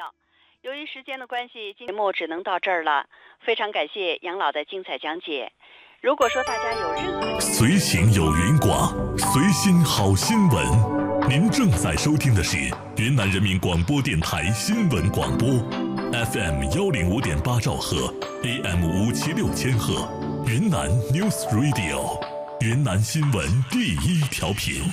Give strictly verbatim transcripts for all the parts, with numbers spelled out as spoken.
友，由于时间的关系，节目只能到这儿了。非常感谢杨老的精彩讲解。如果说大家有任何随行有云广，随心好新闻。您正在收听的是云南人民广播电台新闻广播 ，F M 幺零五点八兆赫 ，A M 五七六千赫，云南 News Radio， 云南新闻第一调频。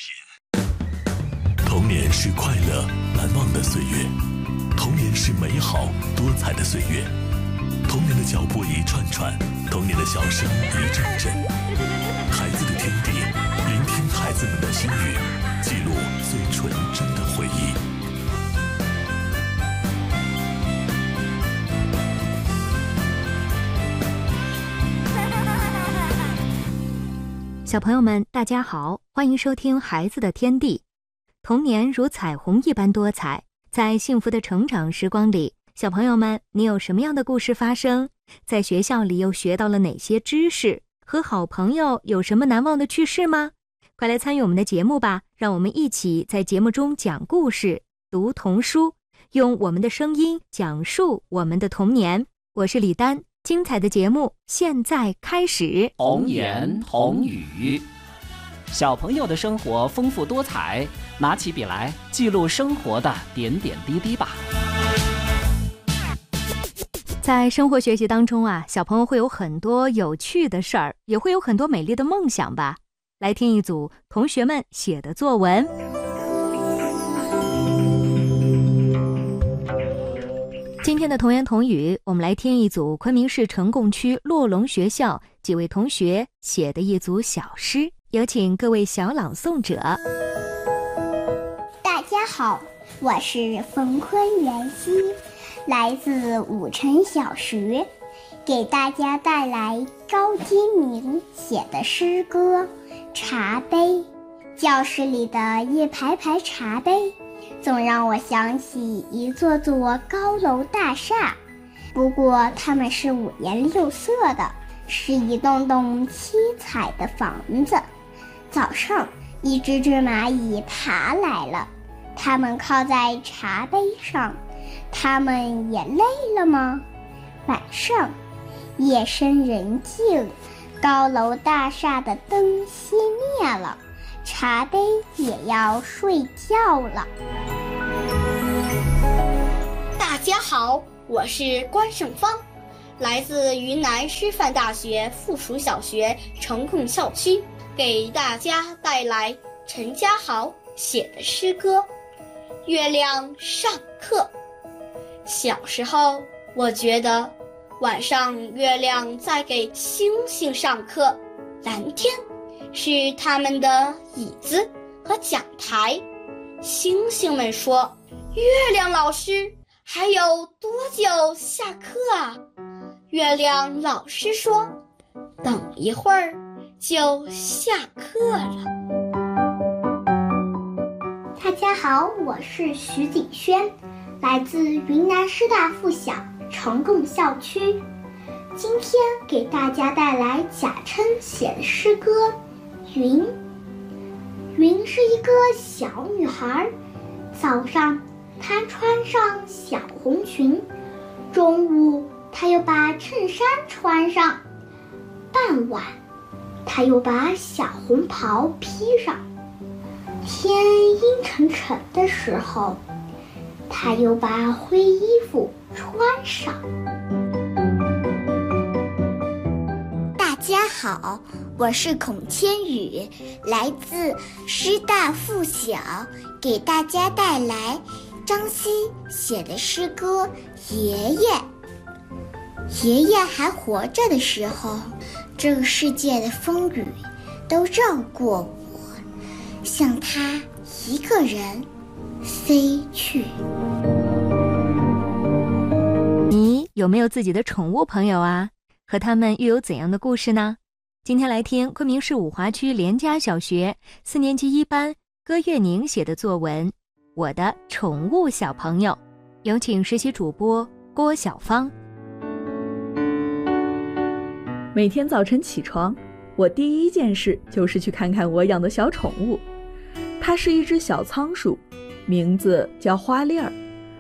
童年是快乐难忘的岁月，童年是美好多彩的岁月，童年的脚步一串串，童年的笑声一阵阵。孩子的天地，聆听孩子们的心语，记录最纯真的回忆。 小朋友们，大家好，欢迎收听孩子的天地。童年如彩虹一般多彩，在幸福的成长时光里，小朋友们，你有什么样的故事发生？在学校里又学到了哪些知识？和好朋友有什么难忘的趣事吗？快来参与我们的节目吧，让我们一起在节目中讲故事、读童书，用我们的声音讲述我们的童年。我是李丹，精彩的节目现在开始。 童言童语，小朋友的生活丰富多彩，拿起笔来记录生活的点点滴滴吧。 在生活学习当中啊，小朋友会有很多有趣的事儿，也会有很多美丽的梦想吧。来听一组同学们写的作文。今天的童言童语，我们来听一组昆明市城贡区洛龙学校几位同学写的一组小诗，有请各位小朗诵者。 大家好，我是冯坤元熙，来自武城小学，给大家带来高金明写的诗歌《茶杯》。教室里的一排排茶杯，总让我想起一座座高楼大厦，不过它们是五颜六色的，是一栋栋七彩的房子。早上，一只只蚂蚁爬来了，它们靠在茶杯上，它们也累了吗？晚上，夜深人静，高楼大厦的灯熄灭了，茶杯也要睡觉了。 大家好，我是关胜芳，来自云南师范大学附属小学城贡校区，给大家带来陈家豪写的诗歌《月亮上课》。小时候，我觉得晚上月亮在给星星上课，蓝天是他们的椅子和讲台。星星们说：“月亮老师，还有多久下课啊？”月亮老师说：“等一会儿就下课了。” 大家好，我是徐景轩，来自云南师大附小城贡校区，今天给大家带来贾琛写的诗歌《云》。云是一个小女孩，早上她穿上小红裙，中午她又把衬衫穿上，傍晚她又把小红袍披上，天阴沉沉的时候，她又把灰衣服穿上。 大家好，我是孔千羽，来自师大附小，给大家带来张希写的诗歌《爷爷》。爷爷还活着的时候，这个世界的风雨都绕过我，向他一个人飞去。 你有没有自己的宠物朋友啊？和他们又有怎样的故事呢？今天来听昆明市五华区连家小学四年级一班歌月宁写的作文《我的宠物小朋友》，有请实习主播郭晓芳。 每天早晨起床，我第一件事就是去看看我养的小宠物。它是一只小仓鼠，名字叫花链儿。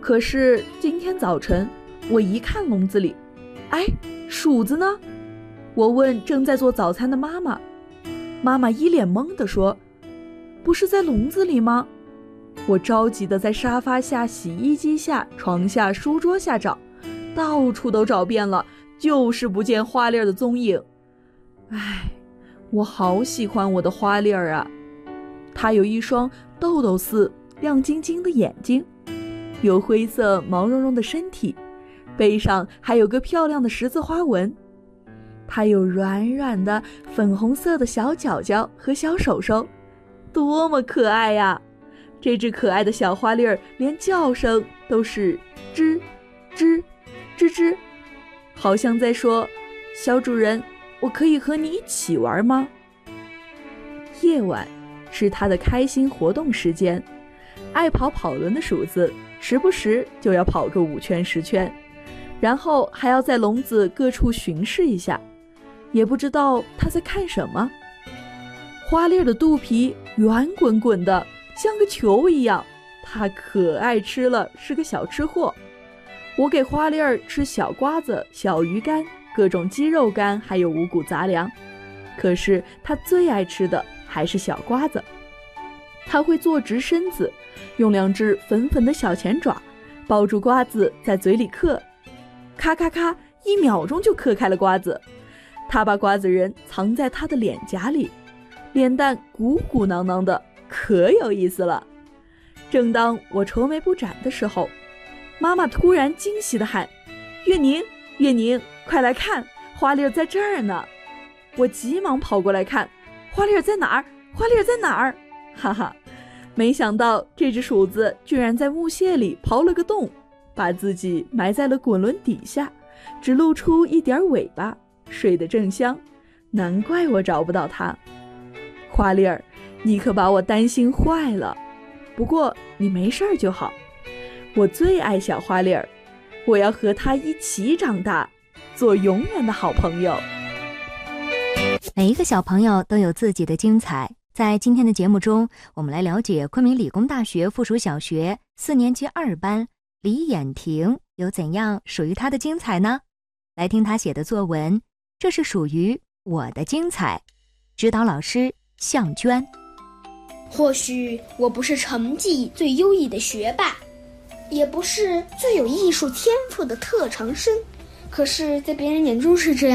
可是今天早晨我一看笼子里，哎，鼠子呢？我问正在做早餐的妈妈，妈妈一脸懵地说，不是在笼子里吗？我着急地在沙发下、洗衣机下、床下、书桌下找，到处都找遍了，就是不见花粒儿的踪影。唉，我好喜欢我的花粒儿啊！它有一双豆豆似亮晶晶的眼睛，有灰色毛茸茸的身体，背上还有个漂亮的十字花纹。它有软软的粉红色的小脚脚和小手手，多么可爱呀！这只可爱的小花粒儿连叫声都是吱吱吱吱，好像在说，小主人，我可以和你一起玩吗？夜晚是它的开心活动时间，爱跑跑轮的鼠子时不时就要跑个五圈十圈，然后还要在笼子各处巡视一下，也不知道它在看什么。花粒的肚皮圆滚滚的，像个球一样，它可爱吃了，是个小吃货。我给花粒儿吃小瓜子、小鱼干、各种鸡肉干，还有五谷杂粮，可是它最爱吃的还是小瓜子。它会坐直身子，用两只粉粉的小前爪抱住瓜子在嘴里嗑，咔咔咔，一秒钟就嗑开了瓜子。它把瓜子仁藏在它的脸颊里，脸蛋鼓鼓囊囊的，可有意思了。正当我愁眉不展的时候，妈妈突然惊喜地喊，月宁，月宁，快来看，花粒在这儿呢。我急忙跑过来看，花粒在哪儿？花粒在哪儿？哈哈，没想到这只鼠子居然在木屑里刨了个洞，把自己埋在了滚轮底下，只露出一点尾巴，睡得正香，难怪我找不到它。花粒儿，你可把我担心坏了，不过你没事儿就好。我最爱小花粒儿，我要和它一起长大，做永远的好朋友。 每一个小朋友都有自己的精彩。在今天的节目中，我们来了解昆明理工大学附属小学四年级二班李衍婷有怎样属于她的精彩呢？来听她写的作文，这是属于我的精彩。指导老师向娟。 或许我不是成绩最优异的学霸，也不是最有艺术天赋的特长生，可是在别人眼中是这样